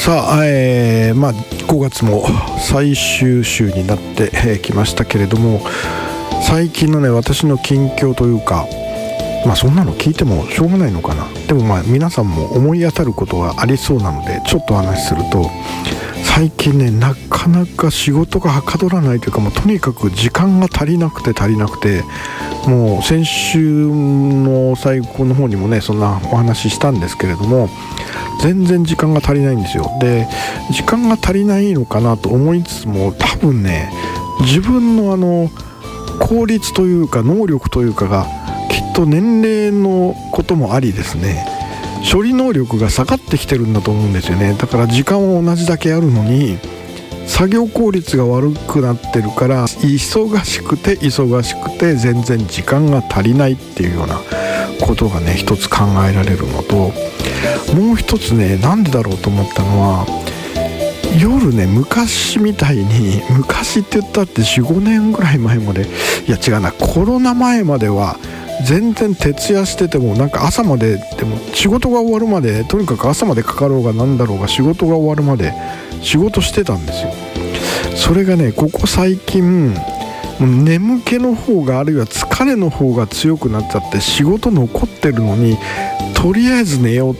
さあ、5月も最終週になってきましたけれども、最近のね私の近況というか、そんなの聞いてもしょうがないのかな。でも皆さんも思い当たることがありそうなのでちょっとお話しすると、最近ねなかなか仕事がはかどらないというか、もうとにかく時間が足りなくて、もう先週の最後の方にもねそんなお話ししたんですけれども、全然時間が足りないんですよ。で、時間が足りないのかなと思いつつも、多分ね自分の効率というか能力というかがきっと年齢のこともありですね、処理能力が下がってきてるんだと思うんですよね。だから時間を同じだけやるのに作業効率が悪くなってるから、忙しくて全然時間が足りないっていうようなことがね一つ考えられるのと、もう一つねなんでだろうと思ったのは、夜ね昔みたいに、昔って言ったって 4,5 年ぐらい前まで、いや違うな、コロナ前までは全然徹夜しててもなんか朝まで、でも仕事が終わるまで、とにかく朝までかかろうがなんだろうが仕事が終わるまで仕事してたんですよ。それがねここ最近眠気の方が、あるいは疲れの方が強くなっちゃって、仕事残ってるのにとりあえず寝ようって、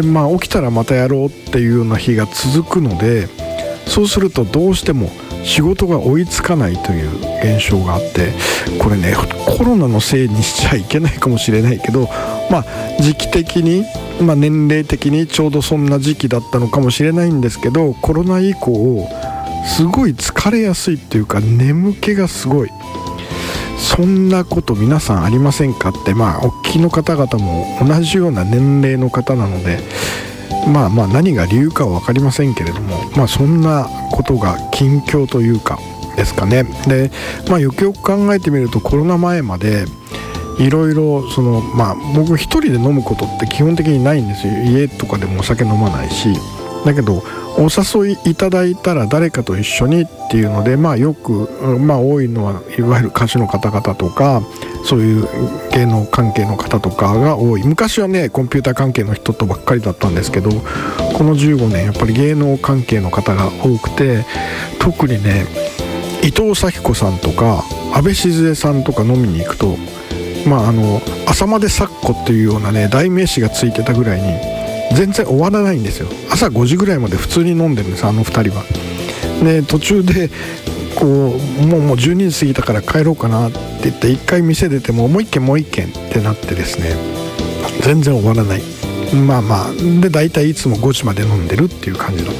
起きたらまたやろうっていうような日が続くので、そうするとどうしても仕事が追いつかないという現象があって、これねコロナのせいにしちゃいけないかもしれないけど、時期的に、年齢的にちょうどそんな時期だったのかもしれないんですけど、コロナ以降すごい疲れやすいっていうか、眠気がすごい。そんなこと皆さんありませんかって、お聞きの方々も同じような年齢の方なので、何が理由かは分かりませんけれども、そんなことが近況というかですかね。で、よくよく考えてみると、コロナ前までいろいろ僕一人で飲むことって基本的にないんですよ。家とかでもお酒飲まないし、だけどお誘いいただいたら誰かと一緒にっていうので、よく多いのはいわゆる歌手の方々とか、そういう芸能関係の方とかが多い。昔はねコンピューター関係の人とばっかりだったんですけど、この15年やっぱり芸能関係の方が多くて、特にね伊藤咲子さんとか安倍静江さんとか飲みに行くと、朝まで咲子っていうようなね代名詞がついてたぐらいに全然終わらないんですよ。朝5時ぐらいまで普通に飲んでるんです、あの2人は。で、途中でもう12時過ぎたから帰ろうかなって言って1回店出てもう一軒ってなってですね、全然終わらない。で大体いつも5時まで飲んでるっていう感じだった。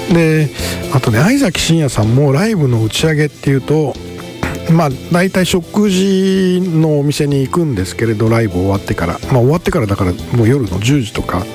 で、あとね相崎真也さんもライブの打ち上げっていうと、大体食事のお店に行くんですけれど、ライブ終わってから、終わってからだからもう夜の10時とか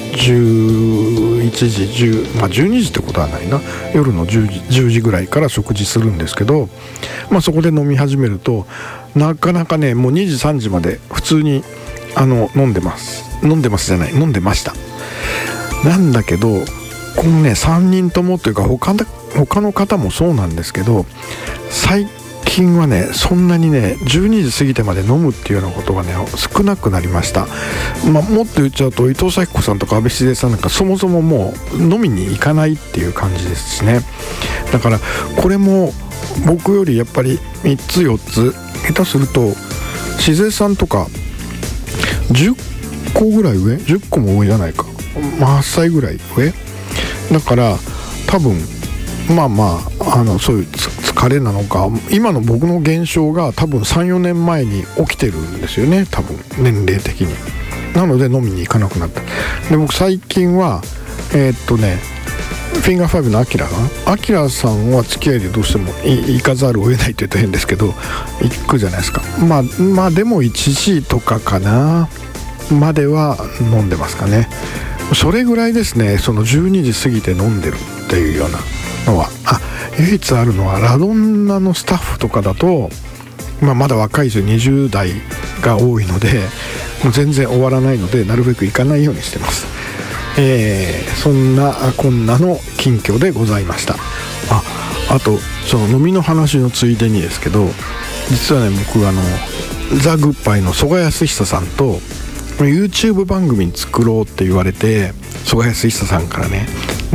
11時12時ってことはないな、夜の10時ぐらいから食事するんですけど、そこで飲み始めるとなかなかねもう2時3時まで普通に飲んでましたなんだけど、このね3人ともというか他の方もそうなんですけど、最近はねそんなにね12時過ぎてまで飲むっていうようなことがね少なくなりました。もっと言っちゃうと伊藤咲子さんとか安倍静江さんなんかそもそももう飲みに行かないっていう感じですしね。だからこれも僕よりやっぱり3つ4つ下手すると静江さんとか10個ぐらい上、10個も上じゃないか、8歳ぐらい上だから、多分そういう疲れなのか、今の僕の現象が多分 3,4 年前に起きてるんですよね、多分年齢的に。なので飲みに行かなくなった。で、僕最近はフィンガー5のアキラさんは付き合いでどうしても行かざるを得ないと言ったら変ですけど行くじゃないですか。でも 1C とかかなまでは飲んでますかね。それぐらいですね。その12時過ぎて飲んでるっていうようなのは、唯一あるのはラドンナのスタッフとかだと、まだ若いですよ、20代が多いのでもう全然終わらないので、なるべく行かないようにしてます。そんなこんなの近況でございました。あとその飲みの話のついでにですけど、実はね僕ザ・グッバイの曽我康久さんと YouTube 番組に作ろうって言われて、曽我康久さんからね